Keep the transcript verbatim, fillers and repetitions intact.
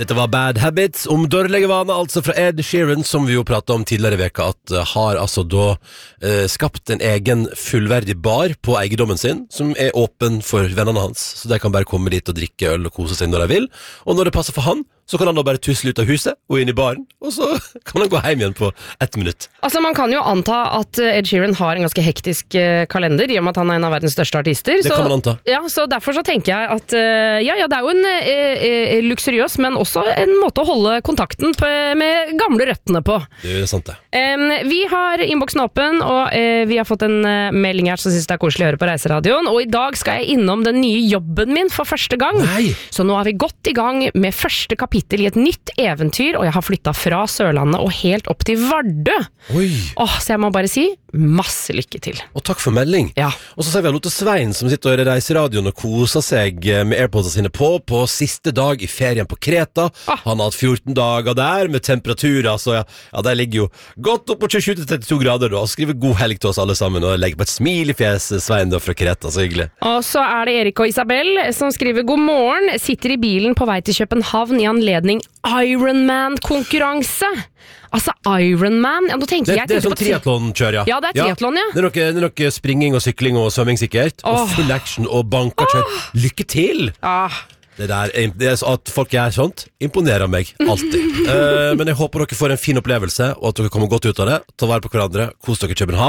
Dette var Bad Habits om dårlige vaner, altså fra Ed Sheeran, som vi jo pratet om tidligere i veka, at uh, har altså da uh, skapt en egen fullverdig bar på eiendommen sin, som er åpen for vennene hans, så de kan bare komme dit og drikke øl og kose seg når de vil, og når det passer for han, så kan han da bare tusle ut av huset og inn i baren, og så kan han gå hjem igjen på ett minutt. Altså, man kan jo anta at Ed Sheeran har en ganske hektisk uh, kalender, i og med at han er en av verdens største artister. Det så, kan man anta. Ja, så derfor så tenker jeg at, uh, ja, ja, det er jo en uh, uh, luksuriøs, men også en måte å holde kontakten på, med gamle røttene på. Det er sant det. Um, vi har innboksen åpen, og uh, vi har fått en uh, melding her som synes det er koselig å høre på Reiseradioen, og i dag skal jeg innom den nye jobben min for første gang. Nei. Så nå har vi gått i gang med første kapittel i et nytt eventyr, og jeg har flyttet fra Sørlandet og helt opp til Vardø. Oi. Åh, så jeg må bare si, masse lykke til. Og takk for melding. Ja. Og så ser vi Lotte Svein som sitter og reiser radioen og koser seg med AirPods sine på, på siste dag i ferien på Kreta. Ah. Han har hatt fjorten dager der med temperaturer, så ja, ja der ligger jo godt opp på tjuesju til trettito grader da, og skriver god helg til oss alle sammen, og legger på et smil i fjeset, Svein da fra Kreta, så hyggelig. Og så er det Erik og Isabel som skriver god morgen, sitter i bilen på vei til København i anledning Ironman-konkurranse. Altså Ironman, ja, nå tenker Det, jeg det er tenkte sånn på tri- triathlon-kjør, ja. Ja, det er triathlon, ja. Det er, noe, det er noe springing og sykling og svømming sikkert, Åh. og full action og bankerkjør. Lykke til! Ah. Det der, det er så at folk gjør sånt, imponerer meg alltid. uh, men jeg håper dere får en fin opplevelse, og at dere kommer godt ut av det. Ta vare på hverandre, kos dere i København.